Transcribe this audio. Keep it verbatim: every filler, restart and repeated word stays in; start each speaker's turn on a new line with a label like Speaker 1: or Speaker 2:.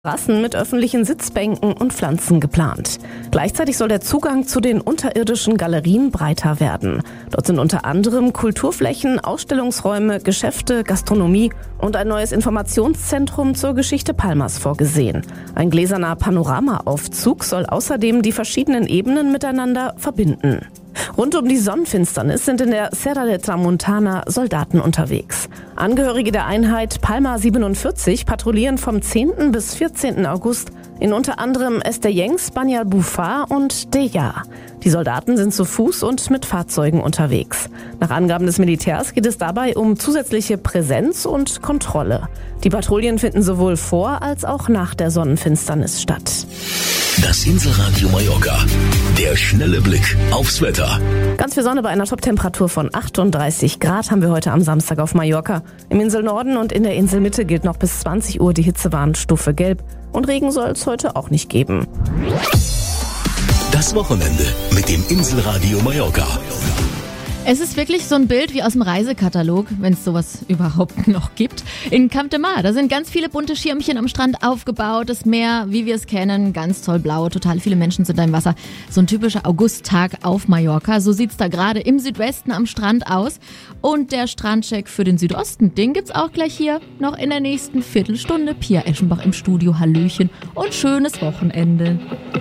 Speaker 1: Terrassen mit öffentlichen Sitzbänken und Pflanzen geplant. Gleichzeitig soll der Zugang zu den unterirdischen Galerien breiter werden. Dort sind unter anderem Kulturflächen, Ausstellungsräume, Geschäfte, Gastronomie und ein neues Informationszentrum zur Geschichte Palmas vorgesehen. Ein gläserner Panoramaaufzug soll außerdem die verschiedenen Ebenen miteinander verbinden. Rund um die Sonnenfinsternis sind in der Serra de Tramontana Soldaten unterwegs. Angehörige der Einheit Palma siebenundvierzig patrouillieren vom zehnten bis vierzehnten August in unter anderem Estellencs, Banyalbufar und Deja. Die Soldaten sind zu Fuß und mit Fahrzeugen unterwegs. Nach Angaben des Militärs geht es dabei um zusätzliche Präsenz und Kontrolle. Die Patrouillen finden sowohl vor als auch nach der Sonnenfinsternis statt.
Speaker 2: Das Inselradio Mallorca. Der schnelle Blick aufs Wetter.
Speaker 1: Ganz viel Sonne bei einer Toptemperatur von achtunddreißig Grad haben wir heute am Samstag auf Mallorca. Im Inselnorden und in der Inselmitte gilt noch bis zwanzig Uhr die Hitzewarnstufe Gelb. Und Regen soll es heute auch nicht geben.
Speaker 2: Das Wochenende mit dem Inselradio Mallorca.
Speaker 3: Es ist wirklich so ein Bild wie aus dem Reisekatalog, wenn es sowas überhaupt noch gibt. In Camp de Mar, da sind ganz viele bunte Schirmchen am Strand aufgebaut. Das Meer, wie wir es kennen, ganz toll blau. Total viele Menschen sind da im Wasser. So ein typischer Augusttag auf Mallorca. So sieht's da gerade im Südwesten am Strand aus. Und der Strandcheck für den Südosten, den gibt's auch gleich hier noch in der nächsten Viertelstunde. Pia Eschenbach im Studio, Hallöchen und schönes Wochenende.